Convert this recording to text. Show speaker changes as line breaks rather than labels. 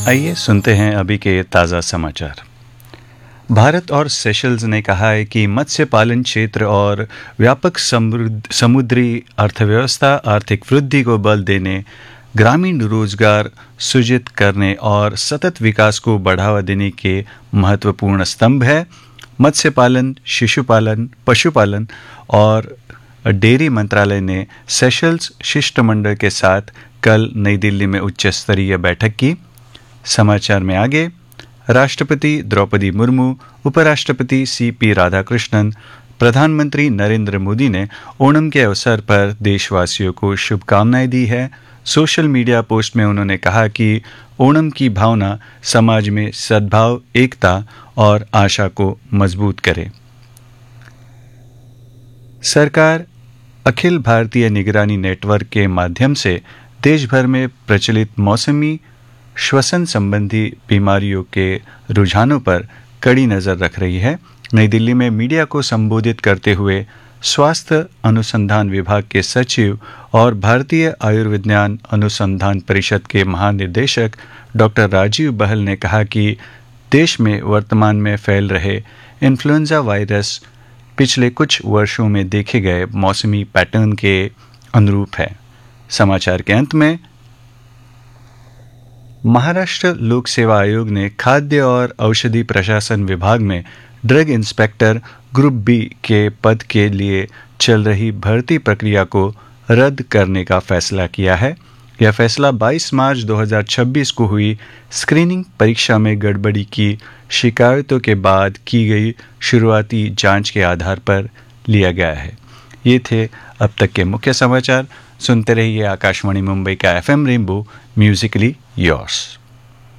आइए सुनते हैं अभी के ताज़ा समाचार। भारत और सेशल्स ने कहा है कि मत्स्य पालन क्षेत्र और व्यापक समुद्री अर्थव्यवस्था आर्थिक वृद्धि को बल देने, ग्रामीण रोजगार सृजित करने और सतत विकास को बढ़ावा देने के महत्वपूर्ण स्तंभ है। मत्स्य पालन, शिशुपालन, पशुपालन और डेयरी मंत्रालय ने सेशल्स शिष्टमंडल के साथ कल नई दिल्ली में उच्च स्तरीय बैठक की। समाचार में आगे, राष्ट्रपति द्रौपदी मुर्मू, उपराष्ट्रपति सीपी राधाकृष्णन, प्रधानमंत्री नरेंद्र मोदी ने ओणम के अवसर पर देशवासियों को शुभकामनाएं दी है। सोशल मीडिया पोस्ट में उन्होंने कहा कि ओणम की भावना समाज में सद्भाव, एकता और आशा को मजबूत करे। सरकार अखिल भारतीय निगरानी नेटवर्क के माध्यम से देश भर में प्रचलित मौसमी श्वसन संबंधी बीमारियों के रुझानों पर कड़ी नजर रख रही है। नई दिल्ली में मीडिया को संबोधित करते हुए स्वास्थ्य अनुसंधान विभाग के सचिव और भारतीय आयुर्विज्ञान अनुसंधान परिषद के महानिदेशक डॉक्टर राजीव बहल ने कहा कि देश में वर्तमान में फैल रहे इन्फ्लुएंजा वायरस पिछले कुछ वर्षों में देखे गए मौसमी पैटर्न के अनुरूप है। समाचार के अंत में, महाराष्ट्र लोक सेवा आयोग ने खाद्य और औषधि प्रशासन विभाग में ड्रग इंस्पेक्टर ग्रुप बी के पद के लिए चल रही भर्ती प्रक्रिया को रद्द करने का फैसला किया है। यह फैसला 22 मार्च 2026 को हुई स्क्रीनिंग परीक्षा में गड़बड़ी की शिकायतों के बाद की गई शुरुआती जांच के आधार पर लिया गया है। ये थे अब तक के मुख्य समाचार। सुनते रहिए आकाशवाणी मुंबई का FM रेनबो, म्यूजिकली योर्स।